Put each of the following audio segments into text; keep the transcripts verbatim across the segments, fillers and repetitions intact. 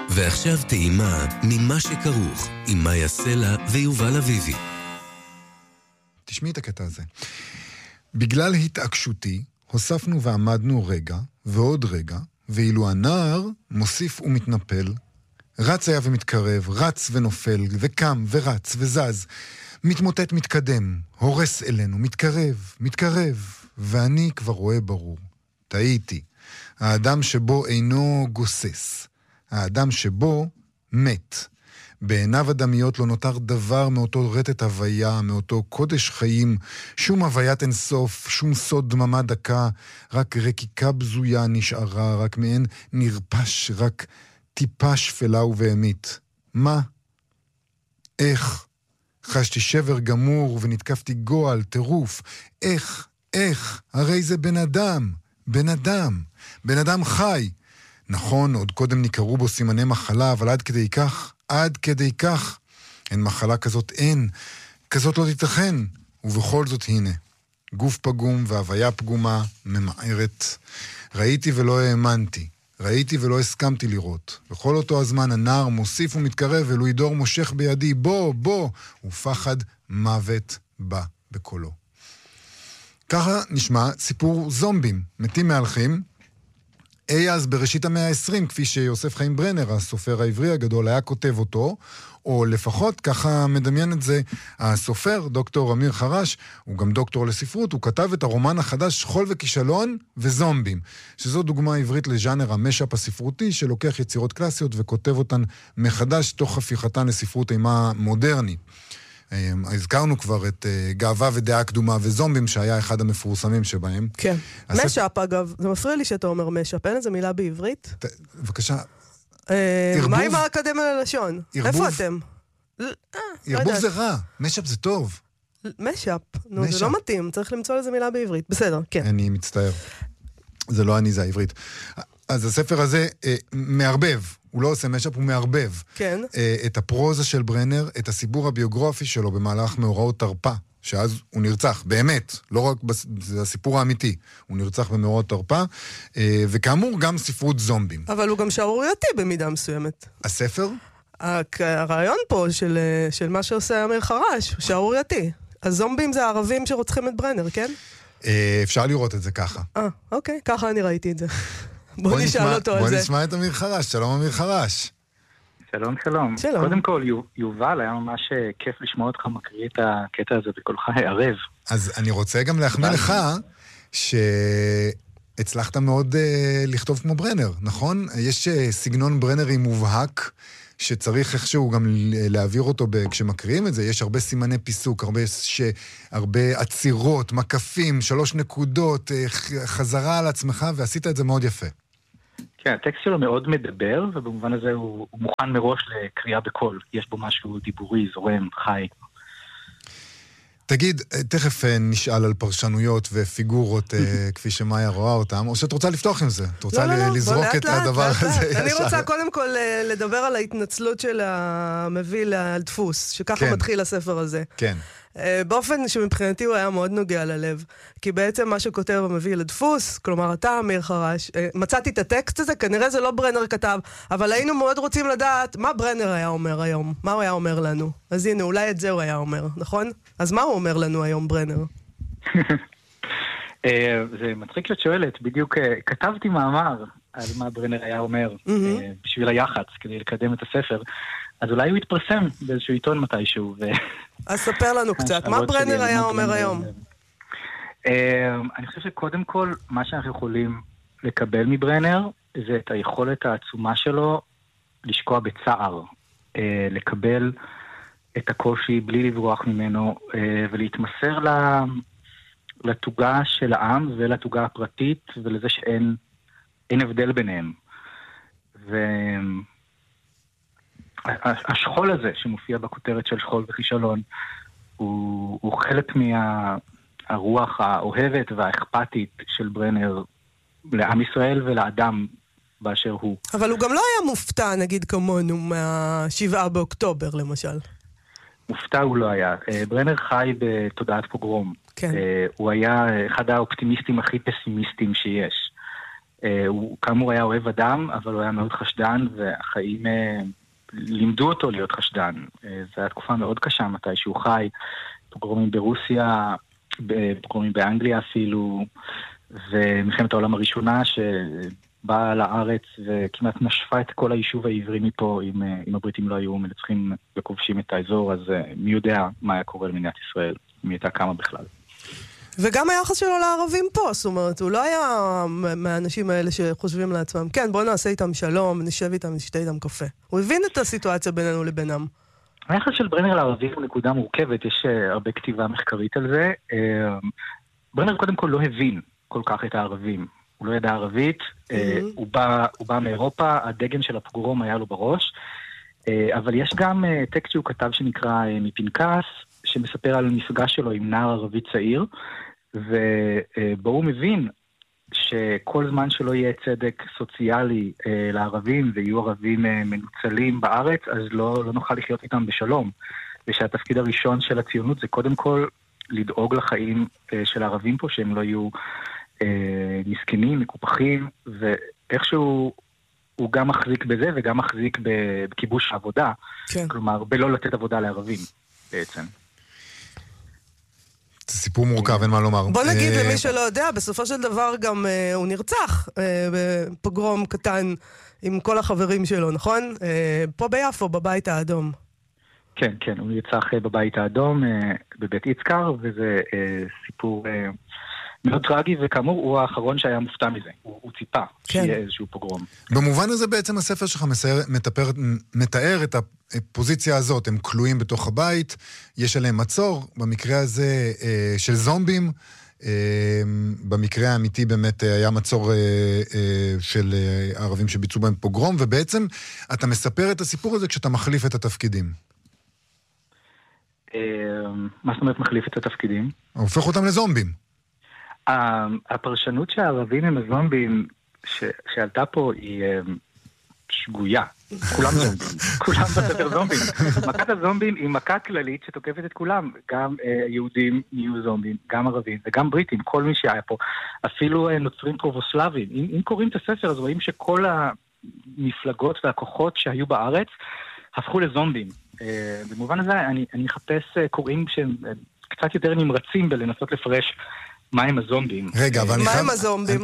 ועכשיו טעימה ממה שכרוך עם מאיה סלע ויובל אביבי. תשמעי את הקטע הזה. בגלל התעקשותי, הוספנו ועמדנו רגע ועוד רגע, ואילו הנער מוסיף ומתנפל, רץ היה ומתקרב, רץ ונופל, וקם ורץ וזז, מתמוטט מתקדם, הורס אלינו, מתקרב, מתקרב, ואני כבר רואה ברור. טעיתי. האדם שבו אינו גוסס. האדם שבו מת. בעיניו אדמיות לא נותר דבר מאותו רטט הוויה, מאותו קודש חיים, שום הוויית אינסוף, שום סוד דממה דקה, רק רקיקה בזויה נשארה, רק מעין נרפש, רק טיפה שפלה ובהמית. מה? איך? חשתי שבר גמור ונתקפתי גועל, טירוף. איך? איך? הרי זה בן אדם. בן אדם. בן אדם חי. נכון, עוד קודם ניכרו בו סימני מחלה, אבל עד כדי כך, עד כדי כך. אין מחלה כזאת, אין. כזאת לא תיתכן. ובכל זאת הנה. גוף פגום והוויה פגומה, ממערת. ראיתי ולא האמנתי. ראיתי ולא הסכמתי לראות. בכל אותו הזמן הנער מוסיף ומתקרב, ולואי דור מושך בידי, בוא, בוא, ופחד מוות בא בקולו. ככה נשמע סיפור זומבים, מתים מהלכים, אי אז בראשית המאה ה-עשרים, כפי שיוסף חיים ברנר, הסופר העברי הגדול, היה כותב אותו, או לפחות ככה מדמיין את זה הסופר, דוקטור אמיר חרש, הוא גם דוקטור לספרות, הוא כתב את הרומן החדש שכול וכישלון וזומבים, שזו דוגמה עברית לז'אנר המשאפ הספרותי, שלוקח יצירות קלאסיות וכותב אותן מחדש תוך הפיכתן לספרות אימה מודרנית. הזכרנו כבר את גאווה ודעה קדומה וזומבים, שהיה אחד המפורסמים שבהם. כן. משאפ, אגב, זה מפריע לי שאתה אומר משאפ, אין איזה מילה בעברית? בבקשה. מה עם האקדמיה ללשון? איפה אתם? ערבוב זה רע, משאפ זה טוב. משאפ, נו, זה לא מתאים, צריך למצוא לזה מילה בעברית. בסדר, כן. אני מצטער. זה לא אני, זה העברית. אז הספר הזה מערבב, הוא לא עושה משאפ, הוא מערבב. כן. את הפרוזה של ברנר, את הסיפור הביוגרפי שלו במהלך מאורעות תרפ"א, שאז הוא נרצח, באמת, לא רק, זה הסיפור האמיתי, הוא נרצח במאורעות תרפ"א, וכאמור גם ספרות זומבים. אבל הוא גם שערורייתי במידה מסוימת. הספר? הרעיון פה של, של מה שעושה אמיר חרש, הוא שערורייתי. הזומבים זה הערבים שרוצחים את ברנר, כן? אפשר לראות את זה ככה. אה, אוקיי, ככה אני ראיתי את זה. בוא נשאל אותו על זה. בוא נשמע את אמיר חרש, שלום אמיר חרש. שלום, שלום. שלום. קודם כל, יובל, היה ממש כיף לשמוע אותך מקריא את הקטע הזה בקולך הערב. אז אני רוצה גם להחמיא לך שהצלחת מאוד לכתוב כמו ברנר, נכון? יש סגנון ברנרי מובהק, שצריך איכשהו גם להעביר אותו כשמקריאים את זה, יש הרבה סימני פיסוק, הרבה, ש... הרבה עצירות, מקפים, שלוש נקודות, חזרה על עצמך, ועשית את זה מאוד יפה. כן, הטקסט שלו מאוד מדבר, ובמובן הזה הוא, הוא מוכן מראש לקריאה בקול. יש בו משהו דיבורי, זורם, חי. תגיד, תכף נשאל על פרשנויות ופיגורות כפי שמאיה רואה אותם, או שאת רוצה לפתוח עם זה? את רוצה לא, לא, לזרוק לא, את לאט, הדבר לאט, הזה? לאט. אני רוצה קודם כל לדבר על ההתנצלות של המביא לדפוס, שככה כן. מתחיל הספר הזה. כן. באופן שמבחינתי הוא היה מאוד נוגע ללב, כי בעצם מה שכותב המביא לדפוס, כלומר אתה אמיר חרש, מצאתי את הטקסט הזה, כנראה זה לא ברנר כתב, אבל היינו מאוד רוצים לדעת מה ברנר היה אומר היום, מה הוא היה אומר לנו. אז הנה, אולי את זה הוא היה אומר, נכון? אז מה הוא אומר לנו היום, ברנר? זה מצחיק שאת שואלת, בדיוק כתבתי מאמר על מה ברנר היה אומר, בשביל היח"צ, כדי לקדם את הספר, אז אולי הוא יתפרסם באיזשהו עיתון מתישהו. אז ספר לנו קצת, מה ברנר היה אומר היום? אני חושב שקודם כל, מה שאנחנו יכולים לקבל מברנר, זה את היכולת העצומה שלו לשקוע בצער, לקבל את הקושי בלי לברוח ממנו, ולהתמסר לתוגה של העם ולתוגה הפרטית, ולזה שאין אין הבדל ביניהם. והשכול הזה שמופיע בכותרת של שכול וכישלון, הוא, הוא חלק מהרוח האוהבת והאכפתית של ברנר לעם ישראל ולאדם באשר הוא. אבל הוא גם לא היה מופתע, נגיד כמונו, מהשבעה באוקטובר למשל. מופתע הוא לא היה. ברנר חי בתודעת פוגרום. כן. הוא היה אחד האופטימיסטים הכי פסימיסטים שיש. הוא כאמור היה אוהב אדם, אבל הוא היה מאוד חשדן, והחיים לימדו אותו להיות חשדן. זו הייתה תקופה מאוד קשה מתי שהוא חי, פוגרומים ברוסיה, פוגרומים באנגליה אפילו, ומלחמת העולם הראשונה שבאה לארץ וכמעט נשפה את כל היישוב העברי מפה, אם, אם הבריטים לא היו מנצחים וכובשים את האזור, אז מי יודע מה היה קורה למדינת ישראל, מי הייתה קמה בכלל. וגם היחס שלו לערבים פה, זאת אומרת, הוא לא היה מהאנשים האלה שחושבים לעצמם, כן, בואו נעשה איתם שלום, נשב איתם, נשתה איתם קפה. הוא הבין את הסיטואציה בינינו לבינם. היחס של ברנר לערבים הוא נקודה מורכבת, יש הרבה כתיבה מחקרית על זה. ברנר קודם כל לא הבין כל כך את הערבים. הוא לא ידע ערבית, הוא בא, הוא בא מאירופה, הדגן של הפוגרום היה לו בראש, אבל יש גם טקסט שהוא כתב שנקרא מפנקס, שמספר על מפגש שלו עם נער ערבי צעיר, ובו הוא מבין שכל זמן שלא יהיה צדק סוציאלי אה, לערבים, ויהיו ערבים אה, מנוצלים בארץ, אז לא, לא נוכל לחיות איתם בשלום. ושהתפקיד הראשון של הציונות זה קודם כל לדאוג לחיים אה, של הערבים פה, שהם לא יהיו אה, מסכנים, מקופחים, ואיכשהו הוא גם מחזיק בזה, וגם מחזיק בכיבוש העבודה. כן. כלומר, בלא לתת עבודה לערבים בעצם. זה סיפור מורכב, אין מה לומר. בוא נגיד למי שלא יודע, בסופו של דבר גם הוא נרצח בפוגרום קטן עם כל החברים שלו, נכון? פה ביפו, בבית האדום. כן, כן, הוא נרצח בבית האדום, בבית יצקר, וזה סיפור מאוד טרגי, וכאמור הוא האחרון שהיה מופתע מזה. הוא, הוא ציפה כן. שיהיה איזשהו פוגרום. במובן הזה בעצם הספר שלך מסער, מתאר, מתאר את הפוזיציה הזאת. הם כלואים בתוך הבית, יש עליהם מצור, במקרה הזה אה, של זומבים, אה, במקרה האמיתי באמת היה מצור אה, אה, של אה, הערבים שביצעו בהם פוגרום, ובעצם אתה מספר את הסיפור הזה כשאתה מחליף את התפקידים. אה, מה זאת אומרת מחליף את התפקידים? הופך אותם לזומבים. הפרשנות שהערבים הם הזומבים שעלתה פה היא שגויה. כולם זומבים. כולם בספר זומבים. מכת הזומבים היא מכה כללית שתוקפת את כולם. גם יהודים יהיו זומבים, גם ערבים וגם בריטים, כל מי שהיה פה. אפילו נוצרים פרובוסלבים. אם, אם קוראים את הספר אז רואים שכל המפלגות והכוחות שהיו בארץ הפכו לזומבים. במובן הזה אני, אני מחפש קוראים שהם קצת יותר נמרצים בלנסות לפרש מה הם הזומבים. רגע, אבל אני מה חייב... הם הזומבים?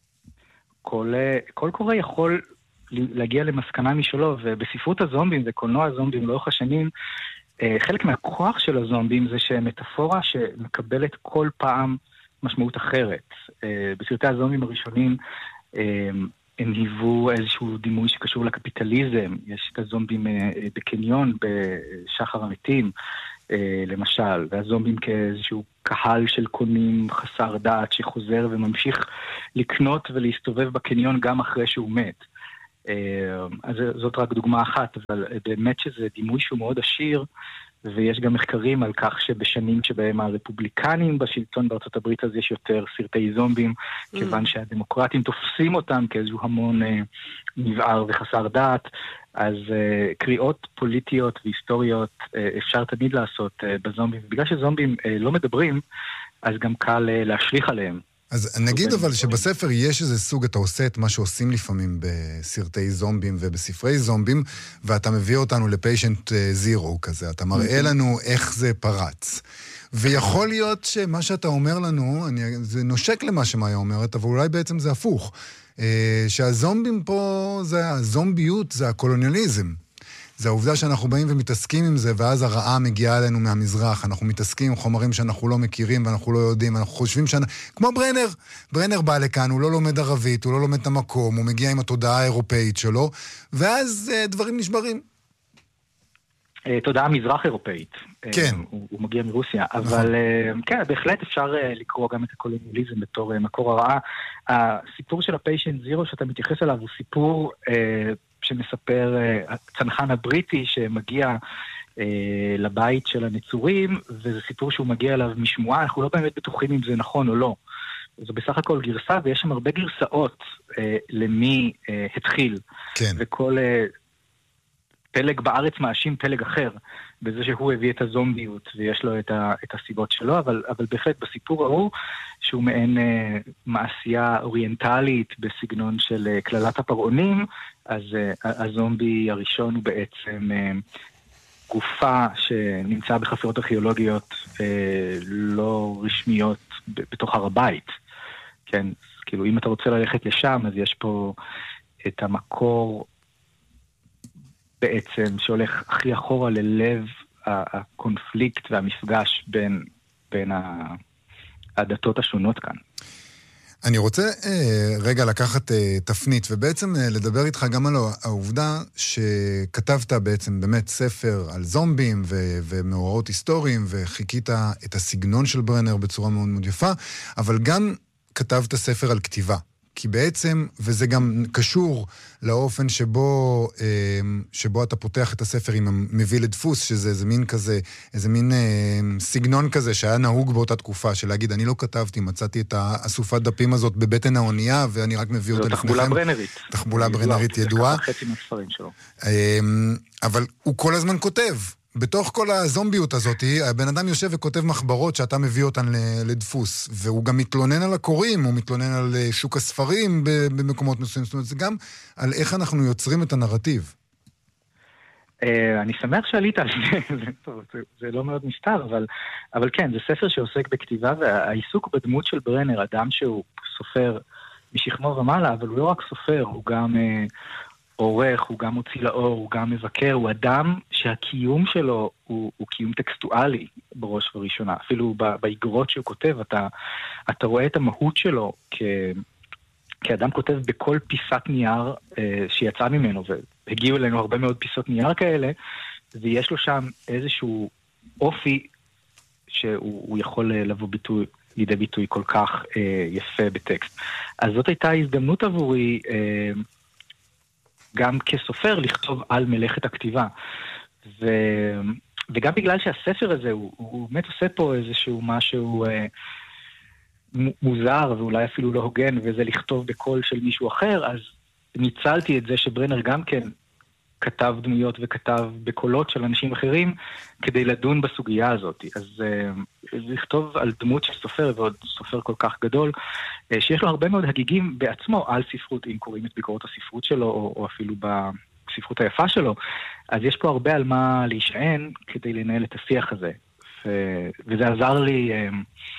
כל, כל קורא יכול להגיע למסקנה משלו, ובספרות הזומבים וקולנוע הזומבים לאורך השנים, חלק מהכוח של הזומבים זה שמטאפורה שמקבלת כל פעם משמעות אחרת. בסרטי הזומבים הראשונים הם היוו איזשהו דימוי שקשור לקפיטליזם. יש את הזומבים בקניון בשחר המתים, למשל, והזומבים כאיזשהו קהל של קונים חסר דעת שחוזר וממשיך לקנות ולהסתובב בקניון גם אחרי שהוא מת. אז זאת רק דוגמה אחת, אבל באמת שזה דימוי שהוא מאוד עשיר, ויש גם מחקרים על כך שבשנים שבהם הרפובליקנים בשלטון בארצות הברית אז יש יותר סרטי זומבים, mm. כיוון שהדמוקרטים תופסים אותם כאיזשהו המון אה, נבער וחסר דעת, אז אה, קריאות פוליטיות והיסטוריות אה, אפשר תמיד לעשות אה, בזומבים, בגלל שזומבים אה, לא מדברים, אז גם קל אה, להשליך עליהם. אז נגיד אבל שבספר יש איזה סוג, אתה עושה את מה שעושים לפעמים בסרטי זומבים ובספרי זומבים, ואתה מביא אותנו לפיישנט זירו כזה, אתה מראה לנו איך זה פרץ. ויכול להיות שמה שאתה אומר לנו, אני, זה נושק למה שמאיה אומרת, אבל אולי בעצם זה הפוך. שהזומבים פה, זה, הזומביות זה הקולוניאליזם. זה העובדה שאנחנו באים ומתעסקים עם זה, ואז הרעה מגיעה אלינו מהמזרח. אנחנו מתעסקים עם חומרים שאנחנו לא מכירים, ואנחנו לא יודעים, אנחנו חושבים שאנחנו... כמו ברנר. ברנר בא לכאן, הוא לא לומד ערבית, הוא לא לומד את המקום, הוא מגיע עם התודעה האירופאית שלו, ואז דברים נשברים. תודעה מזרח אירופאית. כן. הוא, הוא מגיע מרוסיה, אבל כן, בהחלט אפשר לקרוא גם את הקולוניאליזם בתור מקור הרעה. הסיפור של הפיישנט זירו שאתה מתייחס אליו הוא סיפור... שמספר הצנחן הבריטי שמגיע אה, לבית של הנצורים, וזה סיפור שהוא מגיע אליו משמועה, אנחנו לא באמת בטוחים אם זה נכון או לא. זו בסך הכל גרסה, ויש שם הרבה גרסאות אה, למי אה, התחיל. כן. וכל אה, פלג בארץ מאשים פלג אחר, בזה שהוא הביא את הזומביות, ויש לו את, ה, את הסיבות שלו, אבל, אבל בהחלט בסיפור ההוא, שהוא מעין אה, מעשייה אוריינטלית, בסגנון של אה, כללת הפרעונים, אז אה, הזומבי הראשון הוא בעצם אה, גופה שנמצאה בחפירות ארכיאולוגיות אה, לא רשמיות ב, בתוך הר הבית. כן, כאילו אם אתה רוצה ללכת לשם, אז יש פה את המקור בעצם שהולך הכי אחורה ללב הקונפליקט והמפגש בין, בין הדתות השונות כאן. אני רוצה אה, רגע לקחת אה, תפנית, ובעצם אה, לדבר איתך גם על העובדה שכתבת בעצם באמת ספר על זומבים ו- ומאורעות היסטוריים, וחיכית את הסגנון של ברנר בצורה מאוד מאוד יפה, אבל גם כתבת ספר על כתיבה. כי בעצם, וזה גם קשור לאופן שבו, שבו אתה פותח את הספר עם המביא לדפוס, שזה איזה מין כזה, איזה מין סגנון כזה שהיה נהוג באותה תקופה, של להגיד, אני לא כתבתי, מצאתי את האסופת דפים הזאת בבטן האונייה, ואני רק מביא אותה לפניכם. זו תחבולה ברנרית. תחבולה ברנרית ידועה. זה ככה חצי מהספרים שלו. אבל הוא כל הזמן כותב. בתוך כל הזומביות הזאת, הבן אדם יושב וכותב מחברות שאתה מביא אותן לדפוס, והוא גם מתלונן על הקוראים, הוא מתלונן על שוק הספרים במקומות מסוימים, זאת אומרת, זה גם על איך אנחנו יוצרים את הנרטיב. אני שמח שעלית על זה, זה לא מאוד מסתר, אבל כן, זה ספר שעוסק בכתיבה, והעיסוק בדמות של ברנר, אדם שהוא סופר משכמו ומעלה, אבל הוא לא רק סופר, הוא גם עורך, הוא גם מוציא לאור, הוא גם מבקר, הוא אדם שהקיום שלו הוא, הוא קיום טקסטואלי בראש וראשונה. אפילו באגרות שהוא כותב, אתה, אתה רואה את המהות שלו כ, כאדם כותב בכל פיסת נייר אה, שיצא ממנו, והגיעו אלינו הרבה מאוד פיסות נייר כאלה, ויש לו שם איזשהו אופי שהוא יכול לבוא ביטוי, לידי ביטוי כל כך אה, יפה בטקסט. אז זאת הייתה הזדמנות עבורי אה, גם כסופר לכתוב על מלאכת הכתיבה. ו... וגם בגלל שהספר הזה, הוא, הוא באמת עושה פה איזשהו משהו אה, מוזר, ואולי אפילו לא הוגן, וזה לכתוב בקול של מישהו אחר, אז ניצלתי את זה שברנר גם כן כתב דמויות וכתב בקולות של אנשים אחרים, כדי לדון בסוגיה הזאת. אז אה, לכתוב על דמות של סופר, ועוד סופר כל כך גדול, אה, שיש לו הרבה מאוד הגיגים בעצמו על ספרות, אם קוראים את ביקורות הספרות שלו, או, או אפילו בספרות היפה שלו, אז יש פה הרבה על מה להישען, כדי לנהל את השיח הזה. ו, וזה עזר לי אה,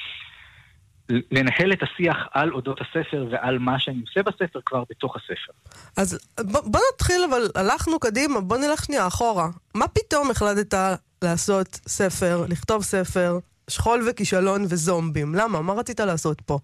לנהל את השיח על אודות הספר, ועל מה שאני עושה בספר כבר בתוך הספר. אז בוא, בוא נתחיל, אבל הלכנו קדימה, בוא נלך שנייה אחורה. מה פתאום החלטת לעשות ספר, לכתוב ספר, שכול וכישלון וזומבים? למה? מה רצית לעשות פה?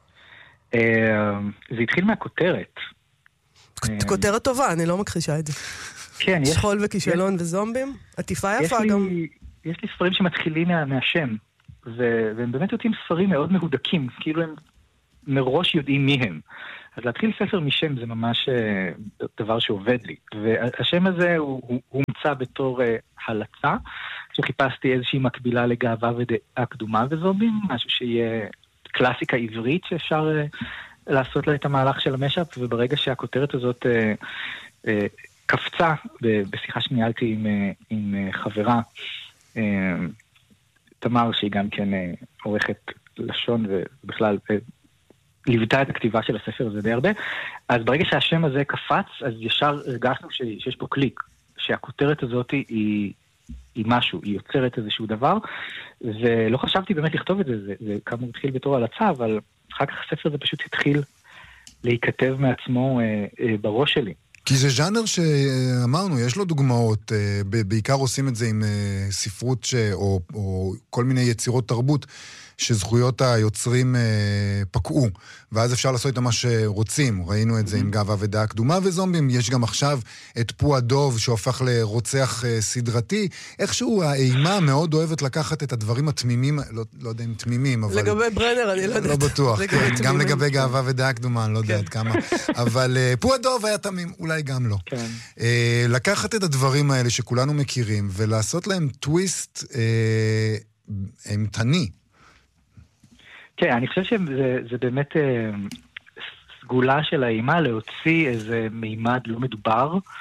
זה התחיל מהכותרת. כותרת טובה, אני לא מכחישה את זה. כן, יש... שכול וכישלון וזומבים? עטיפה יפה גם. יש לי ספרים שמתחילים מהשם. והם באמת יוצאים ספרים מאוד מהודקים, כאילו הם מראש יודעים מי הם. אז להתחיל ספר משם זה ממש דבר שעובד לי. והשם הזה הוא הומצא בתור הלצה, שחיפשתי איזושהי מקבילה לגאווה ודעה קדומה וזומבים, משהו שיהיה קלאסיקה עברית שאפשר לעשות לה את המהלך של המשאפ, וברגע שהכותרת הזאת קפצה, בשיחה שניהלתי עם, עם חברה, תמר, שהיא גם כן עורכת לשון ובכלל ליוותה את הכתיבה של הספר הזה די הרבה, אז ברגע שהשם הזה קפץ, אז ישר הרגשנו שיש פה קליק, שהכותרת הזאת היא, היא משהו, היא יוצרת איזשהו דבר, ולא חשבתי באמת לכתוב את זה, זה, זה כמה התחיל בתור הלצה, אבל אחר כך הספר הזה פשוט התחיל להיכתב מעצמו אה, אה, בראש שלי. כי זה ז'אנר שאמרנו, יש לו דוגמאות, בעיקר עושים את זה עם ספרות ש... או, או כל מיני יצירות תרבות, שזכויות היוצרים פקעו, ואז אפשר לעשות איתם מה שרוצים. ראינו את זה עם גאווה ודעה קדומה וזומבים, יש גם עכשיו את פו הדוב שהופך לרוצח סדרתי, איכשהו האימה מאוד אוהבת לקחת את הדברים התמימים, לא, לא יודע אם תמימים, אבל... לגבי ברנר אני לא יודעת. לא בטוח, כן, גם לגבי גאווה ודעה קדומה, אני לא יודעת כמה. אבל פו הדוב היה תמים, אולי גם לא. כן. לקחת את הדברים האלה שכולנו מכירים, ולעשות להם טוויסט אימתני. כן, אני חושב שזה באמת סגולה של האימה להוציא איזה מימד לא מדובר,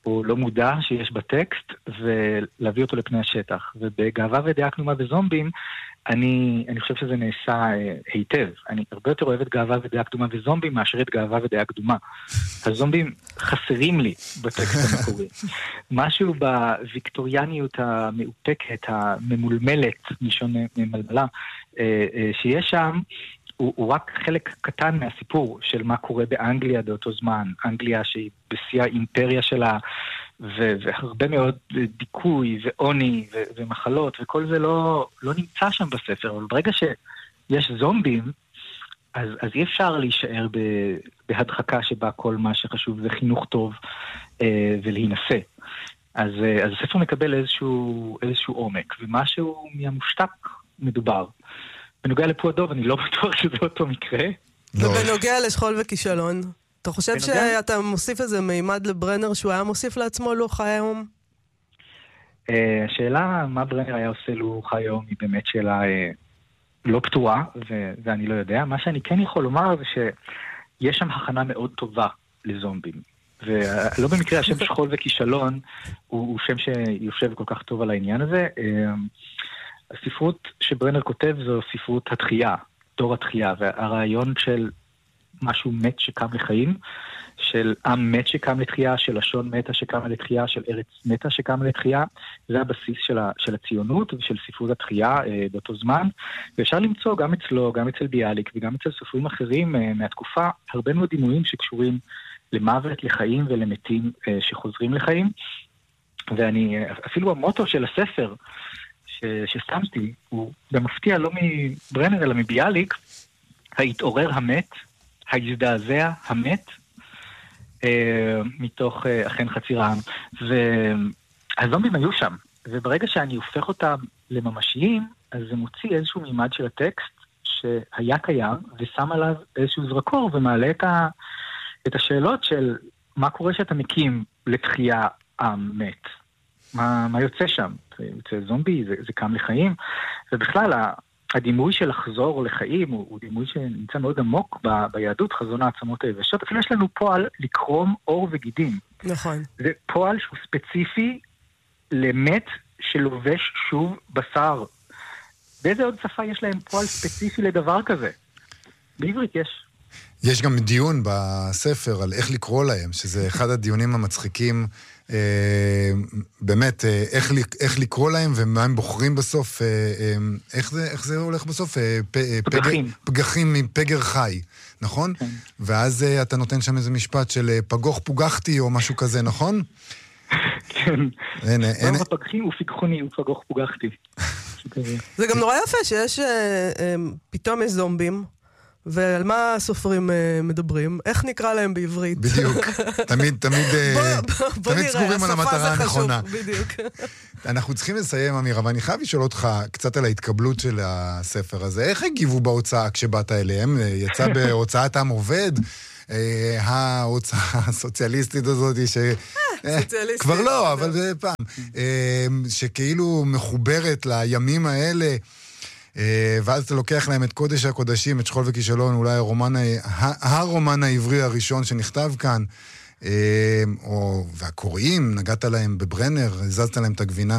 או לא מודע שיש בטקסט, ולהביא אותו לפני השטח. ובגאווה ודעה קדומה וזומבים, אני, אני חושב שזה נעשה אה, היטב. אני הרבה יותר אוהב את גאווה ודעה קדומה וזומבים, מאשר את גאווה ודעה קדומה. הזומבים חסרים לי בטקסט המקורי. משהו בוויקטוריאניות המאופקת, הממולמלת, משון ממלמלה, אה, אה, שיש שם, הוא, הוא רק חלק קטן מהסיפור של מה קורה באנגליה באותו זמן. אנגליה שהיא בשיא האימפריה שלה, ו- והרבה מאוד דיכוי ועוני ו- ומחלות, וכל זה לא, לא נמצא שם בספר. אבל ברגע שיש זומבים, אז, אז אי אפשר להישאר ב- בהדחקה שבה כל מה שחשוב זה חינוך טוב אה, ולהינשא. אז, אה, אז הספר מקבל איזשהו, איזשהו עומק, ומשהו מהמושתק מדובר. בנוגע לפועדוב, אני לא בטוח שזה אותו מקרה. ובנוגע לשכול וכישלון, אתה חושב שאתה מוסיף איזה מימד לברנר שהוא היה מוסיף לעצמו לו חי היום? השאלה מה ברנר היה עושה לו חי היום היא באמת שאלה לא פתורה, ואני לא יודע. מה שאני כן יכול לומר זה שיש שם הכנה מאוד טובה לזומבים. ולא במקרה השם שכול וכישלון הוא שם שיושב כל כך טוב על העניין הזה. הספרות שברנר כותב זו ספרות התחייה, דור התחייה, והרעיון של משהו מת שקם לחיים, של עם מת שקם לתחייה, של לשון מתה שקם לתחייה, של ארץ מתה שקם לתחייה, זה הבסיס של, ה, של הציונות ושל ספרות התחייה אה, באותו זמן, ואפשר למצוא גם אצלו, גם אצל ביאליק וגם אצל סופרים אחרים אה, מהתקופה, הרבה מאוד דימויים שקשורים למוות, לחיים ולמתים אה, שחוזרים לחיים, ואני, אפילו המוטו של הספר, ששמתי, הוא במפתיע לא מברנר אלא מביאליק, ההתעורר המת, ההזדעזע המת, אה, מתוך אה, אכן חציר העם. והזומבים היו שם, וברגע שאני הופך אותם לממשיים, אז זה מוציא איזשהו מימד של הטקסט שהיה קיים, ושם עליו איזשהו זרקור, ומעלה את, ה, את השאלות של מה קורה שאתה מקים לתחייה עם מת. מה, מה יוצא שם? זה יוצא זומבי, זה, זה קם לחיים, ובכלל הדימוי של לחזור לחיים הוא, הוא דימוי שנמצא מאוד עמוק ב, ביהדות, חזון העצמות היבשות. אפילו יש לנו פועל לקרום אור וגידים. נכון. זה פועל שהוא ספציפי למת שלובש שוב בשר. באיזה עוד שפה יש להם פועל ספציפי לדבר כזה? בעברית יש. יש גם דיון בספר על איך לקרוא להם, שזה אחד הדיונים המצחיקים, אה, באמת, אה, איך, איך לקרוא להם ומה הם בוחרים בסוף, אה, אה, איך, זה, איך זה הולך בסוף? אה, פ, פגחים. פגר, פגחים מפגר חי, נכון? כן. ואז אה, אתה נותן שם איזה משפט של אה, פגוך פוגחתי או משהו כזה, נכון? כן. אין, אין... לא הפגחים הוא פגחוני, הוא פגוך פוגחתי. זה גם נורא יפה שיש, אה, אה, פתאום יש זומבים, ועל מה הסופרים uh, מדברים? איך נקרא להם בעברית? בדיוק. תמיד, תמיד, בוא, בוא תמיד סגורים על המטרה הנכונה. בדיוק. אנחנו צריכים לסיים, אמיר, אבל אני חייב לשאול אותך קצת על ההתקבלות של הספר הזה. איך הגיבו בהוצאה כשבאת אליהם? יצא בהוצאת עם עובד? ההוצאה הסוציאליסטית הזאת ש... סוציאליסטית. כבר לא, אבל זה פעם. שכאילו מחוברת לימים האלה, ואז אתה לוקח להם את קודש הקודשים, את שכול וכישלון, אולי הרומן, הרומן העברי הראשון שנכתב כאן, או, והקוראים, נגעת להם בברנר, הזזת להם את הגבינה.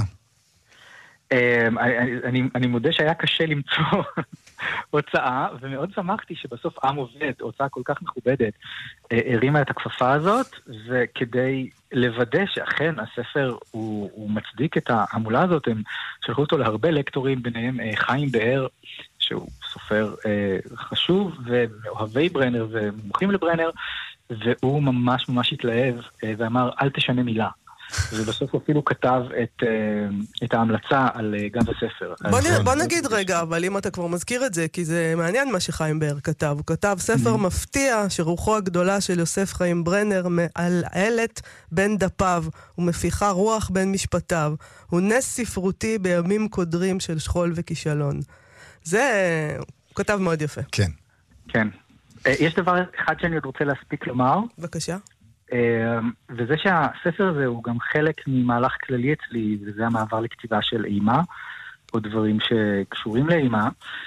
אני, אני מודה שהיה קשה למצוא הוצאה, ומאוד שמחתי שבסוף עם עובד, הוצאה כל כך מכובדת, הרימה את הכפפה הזאת, וכדי לוודא שאכן הספר הוא, הוא מצדיק את ההמולה הזאת, הם שלחו אותו להרבה לקטורים, ביניהם חיים באר, שהוא סופר חשוב, ואוהבי ברנר ומומחים לברנר, והוא ממש ממש התלהב, ואמר, אל תשנה מילה. ובסוף הוא אפילו כתב את, את ההמלצה על גב הספר. בוא, נ, בוא נגיד רגע, אבל אם אתה כבר מזכיר את זה, כי זה מעניין מה שחיים באר כתב. הוא כתב ספר מפתיע שרוחו הגדולה של יוסף חיים ברנר מעלת בין דפיו ומפיחה רוח בין משפטיו. הוא נס ספרותי בימים קודרים של שכול וכישלון. זה, הוא כתב מאוד יפה. כן. כן. יש דבר אחד שאני עוד רוצה להספיק לומר. בבקשה. וזה שהספר הזה הוא גם חלק ממהלך כללי אצלי, וזה המעבר לכתיבה של אימה, או דברים שקשורים לאימה,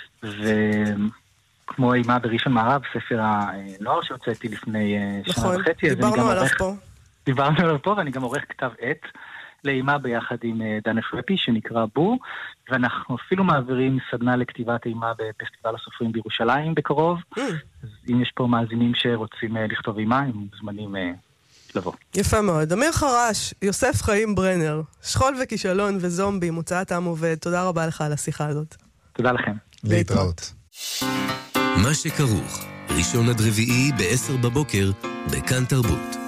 וכמו אימה בראשון מערב, ספר הנוער שהוצאתי לפני שנה וחצי. נכון, דיברנו עליו פה. דיברנו עליו פה, ואני גם עורך כתב עת לאימה ביחד עם דנה שרפי, שנקרא בו, ואנחנו אפילו מעבירים סדנה לכתיבת אימה בפסטיבל הסופרים בירושלים בקרוב, אז אם יש פה מאזינים שרוצים לכתוב אימה, הם מוזמנים לבוא. יפה מאוד. אמיר חרש, יוסף חיים ברנר, שכול וכישלון וזומבי, מוצאת עם עובד, תודה רבה לך על השיחה הזאת. תודה לכם. להתראות. מה שכרוך, ראשון עד רביעי ב-עשר בבוקר, בכאן תרבות.